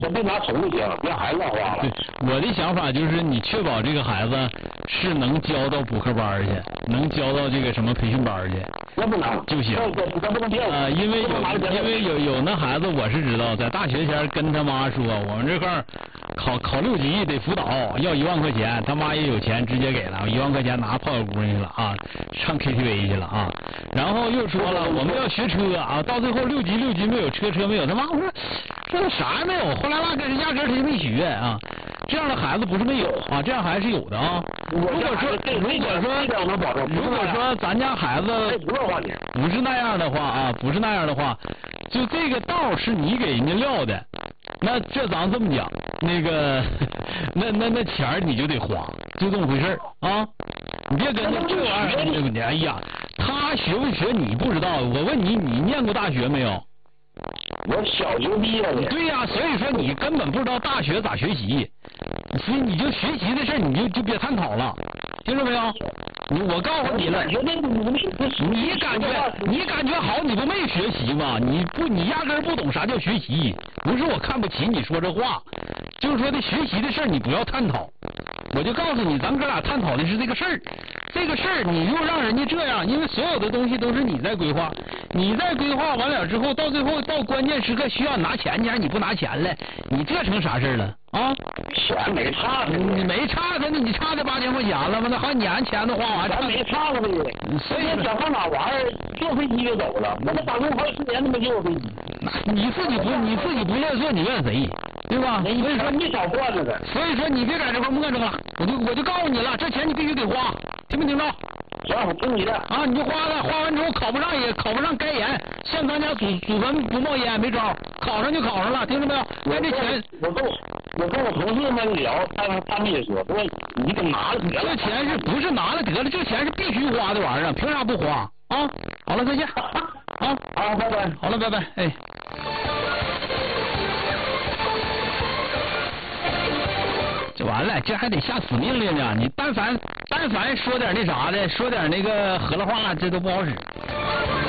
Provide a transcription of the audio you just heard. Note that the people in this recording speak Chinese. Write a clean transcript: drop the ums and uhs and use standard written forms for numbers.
咱别拿宠物行，别孩子花了。 对，我的想法就是你确保这个孩子是能教到补课班去，能教到这个什么培训班去， 那不能就行。 咱不能骗我。 因为有那孩子，我是知道，在大学前跟他妈说，我们这块儿考6级得辅导，要1万块钱，他妈也有钱，直接给了1万块钱，拿泡小姑娘去了啊，唱 KTV 去了啊。然后又说了，我们要学车啊，到最后6级没有车没有，他妈我说啥也没有，后来压根他就没学啊。这样的孩子不是没有啊，这样孩子是有的啊。如果说咱家孩子不是那样的话啊，不是那样的话，就这个道是你给人家撂的，那这咱这么讲，那个那钱你就得花，就这么回事啊。你别跟这玩意儿，哎呀，他学不学你不知道，我问你，你念过大学没有？ 我小学毕业的。 对呀，所以说你根本不知道大学咋学习，所以你就学习的事你就别探讨了，听着没有？我告诉你了，你感觉好，你不没学习吗？你压根不懂啥叫学习，不是我看不起你说这话，就是说这学习的事你不要探讨。我就告诉你，咱哥俩探讨的是这个事儿，这个事儿你又让人家这样，因为所有的东西都是你在规划，你在规划完了之后，到最后到关键时刻需要拿钱去，你不拿钱了，你这成啥事了啊？ 钱没差的， 你没差的，你差这8000块钱了吗？那好几年钱都花完， 咱没差的，所以想上哪玩儿，坐飞机就走了。我这打工好10年都没坐过飞机。 你自己不愿意坐，你怨谁？对吧？所以说你少惯着的。 所以说你别在这块磨蹭了，我就告诉你了，这钱你必须得花，听没听着？ 行，我听你的。 啊，你就花了，花完之后考不上也考不上该严，像咱家祖坟不冒烟没招，考上就考上了，听着没有？那这钱我跟我同事们聊，他们也说你得拿了得了。 这钱是不是拿了得了？这钱是必须花的玩意儿，凭啥不花啊？好了，再见。啊， 好，拜拜。 好了，拜拜，哎。就完了，这还得下死命令呢。你但凡说点那啥的，说点那个河了话，这都不好使。